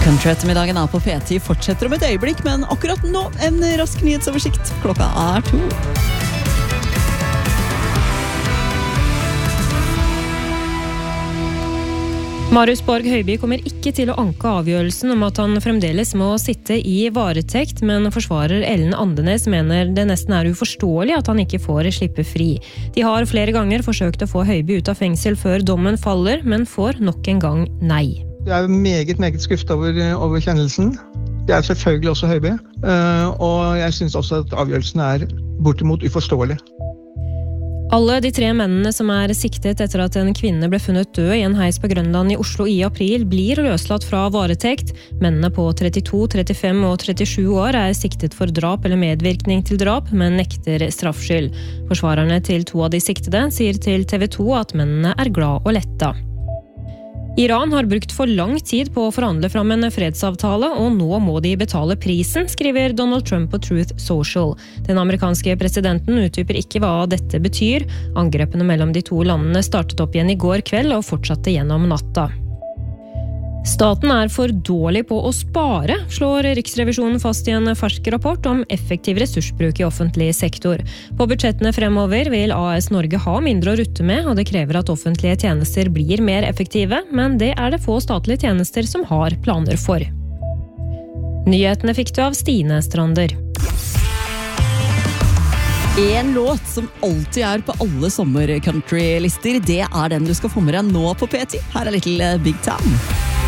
Country-ettermiddagen på P10 fortsetter om et øyeblikk, men akkurat nå en rask nyhetsoversikt. Klokka 2. Marius Borg Høiby kommer ikke til å anke avgjørelsen om at han fremdeles må sitte i varetekt, men forsvarer Ellen Andenes mener det nesten uforståelig at han ikke får slippe fri. De har flere ganger forsøkt å få Høiby ut av fengsel før dommen faller, men får nok en gang nei. Jeg meget skuffet over kjennelsen. Jeg selvfølgelig også Høiby, og jeg synes også at avgjørelsen bortimot uforståelig. Alle de 3 mennene som siktet etter at en kvinne ble funnet død i en heis på Grønland i Oslo i april, blir løslatt fra varetekt. Mennene på 32, 35 og 37 år siktet for drap eller medvirkning til drap, men nekter straffskyld. Forsvarerne til 2 av de siktede sier til TV 2 at mennene glad og letta. Iran har brukt for lang tid på å forhandle fram en fredsavtale, og nå må de betale prisen, skriver Donald Trump på Truth Social. Den amerikanske presidenten utdyper ikke hva dette betyr. Angrepene mellom de 2 landene startet opp igjen i går kveld og fortsatte gjennom natta. Staten for dårlig på å spare, slår Riksrevisjonen fast i en fersk rapport om effektiv ressursbruk i offentlig sektor. På budsjettene fremover vil AS Norge ha mindre å rutte med, og det krever at offentlige tjenester blir mer effektive, men det det få statlige tjenester som har planer for. Nyhetene fikk du av Stine Strander. En låt som alltid på alle sommer-country-lister, det den du skal få med deg nå på P10. Her Little Big Town.